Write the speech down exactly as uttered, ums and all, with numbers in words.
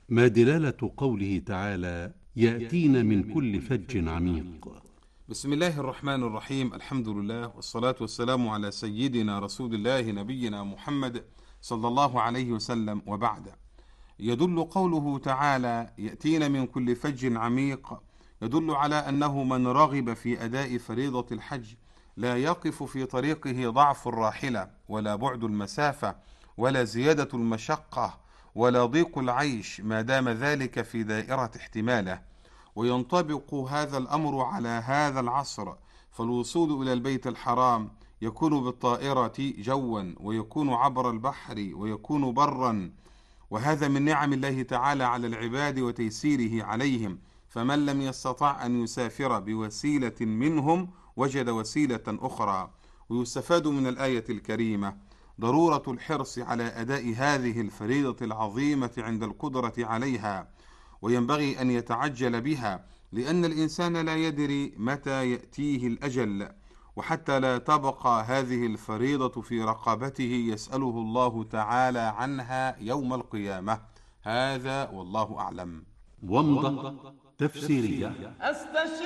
ما دلالة قوله تعالى يأتين من كل فج عميق؟ بسم الله الرحمن الرحيم. الحمد لله والصلاة والسلام على سيدنا رسول الله نبينا محمد صلى الله عليه وسلم، وبعد. يدل قوله تعالى يأتين من كل فج عميق يدل على أنه من رغب في أداء فريضة الحج لا يقف في طريقه ضعف الراحلة ولا بعد المسافة ولا زيادة المشقة ولا ضيق العيش، ما دام ذلك في دائرة احتماله. وينطبق هذا الأمر على هذا العصر، فالوصول إلى البيت الحرام يكون بالطائرة جوا، ويكون عبر البحر، ويكون برا، وهذا من نعم الله تعالى على العباد وتيسيره عليهم. فمن لم يستطع أن يسافر بوسيلة منهم وجد وسيلة أخرى. ويستفاد من الآية الكريمة ضرورة الحرص على أداء هذه الفريضة العظيمة عند القدرة عليها، وينبغي أن يتعجل بها، لأن الإنسان لا يدري متى يأتيه الأجل، وحتى لا تبقى هذه الفريضة في رقبته يسأله الله تعالى عنها يوم القيامة. هذا والله أعلم. ومضة تفسيرية.